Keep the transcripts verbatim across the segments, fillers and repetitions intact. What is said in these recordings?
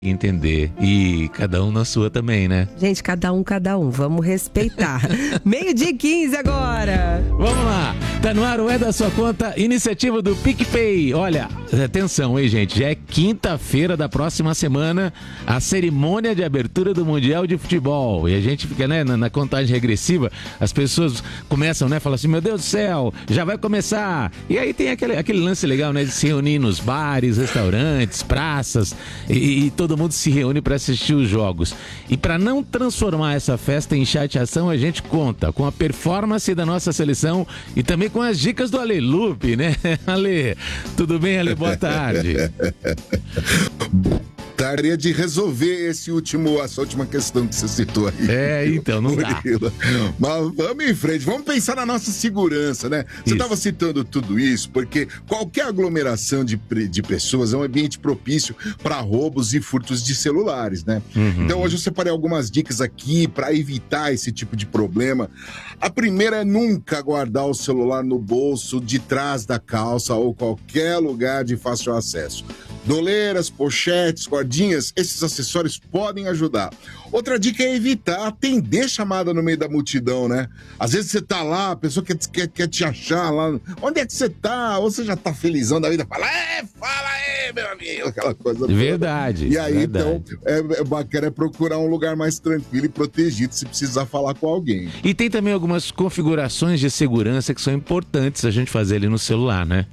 entender. E cada um na sua também, né? Gente, cada um, cada um. Vamos respeitar. Meio-dia e quinze agora. Vamos lá. Tá no ar o É da Sua Conta, iniciativa do PicPay. Olha, atenção, hein, gente? Já é quinta-feira da próxima semana a cerimônia de abertura do Mundial de Futebol. E a gente fica, né, na, na contagem regressiva. As pessoas começam, né, falam assim, meu Deus do céu, já vai começar. E aí tem aquele, aquele lance legal, né, de se reunir nos bares, restaurantes, praças e, e todo mundo se reúne para assistir os jogos. E para não transformar essa festa em chateação, a gente conta com a performance da nossa seleção e também com as dicas do Ale Lupe, né? Ale, tudo bem, Ale? Boa tarde. Gostaria de resolver esse último, essa última questão que você citou aí. É, então, não dá. Mas vamos em frente, vamos pensar na nossa segurança, né? Você estava citando tudo isso porque qualquer aglomeração de, de pessoas é um ambiente propício para roubos e furtos de celulares, né? Uhum. Então hoje eu separei algumas dicas aqui para evitar esse tipo de problema. A primeira é nunca guardar o celular no bolso, de trás da calça ou qualquer lugar de fácil acesso. Doleiras, pochetes, cordinhas, esses acessórios podem ajudar. Outra dica é evitar atender chamada no meio da multidão, né? Às vezes você tá lá, a pessoa quer, quer, quer te achar lá. Onde é que você tá? Ou você já tá felizão da vida, fala, é, fala aí, meu amigo, aquela coisa toda. Verdade. E aí, verdade. então, é, é bacana é procurar um lugar mais tranquilo e protegido se precisar falar com alguém. E tem também algumas configurações de segurança que são importantes a gente fazer ali no celular, né?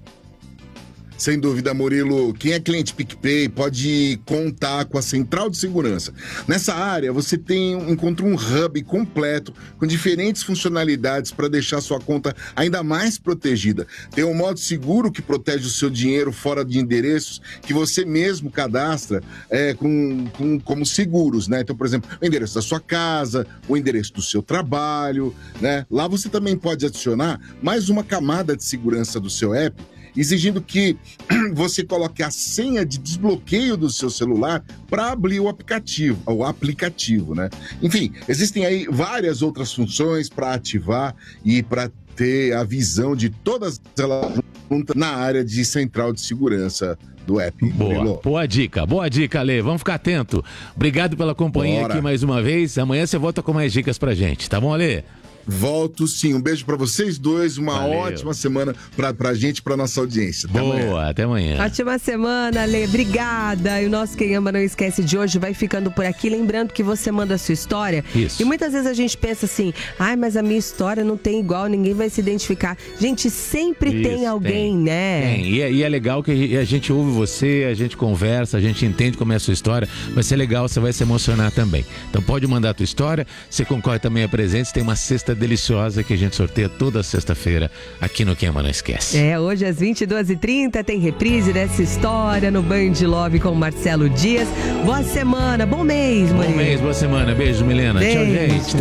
Sem dúvida, Murilo, quem é cliente PicPay pode contar com a Central de Segurança. Nessa área, você tem, encontra um hub completo com diferentes funcionalidades para deixar sua conta ainda mais protegida. Tem um modo seguro que protege o seu dinheiro fora de endereços que você mesmo cadastra é, com, com, como seguros, né? Então, por exemplo, o endereço da sua casa, o endereço do seu trabalho, né? Lá você também pode adicionar mais uma camada de segurança do seu app, exigindo que você coloque a senha de desbloqueio do seu celular para abrir o aplicativo, o aplicativo, né? Enfim, existem aí várias outras funções para ativar e para ter a visão de todas elas juntas na área de central de segurança do app. Boa, boa dica, boa dica, Ale. Vamos ficar atento. Obrigado pela companhia. Bora. Aqui mais uma vez. Amanhã você volta com mais dicas pra gente, tá bom, Ale? Volto sim, um beijo pra vocês dois, uma Valeu. ótima semana pra, pra gente, pra nossa audiência. Até Boa, amanhã. até amanhã. Ótima semana, Lê, obrigada. E o nosso Quem Ama Não Esquece de hoje vai ficando por aqui, lembrando que você manda a sua história. Isso. E muitas vezes a gente pensa assim, ai, mas a minha história não tem igual, ninguém vai se identificar. Gente, sempre Isso, tem alguém, tem, né? Tem, e é, e é legal que a gente ouve você, a gente conversa, a gente entende como é a sua história, vai ser legal, você vai se emocionar também. Então pode mandar a tua história, você concorre também a presentes, tem uma cesta deliciosa que a gente sorteia toda sexta-feira aqui no Quem Ama Não Esquece. É, hoje às vinte e duas e trinta tem reprise dessa história no Band Love com Marcelo Dias. Boa semana, bom mês, Maria. Bom mês, boa semana. Beijo, Milena. Beijo. Tchau, gente.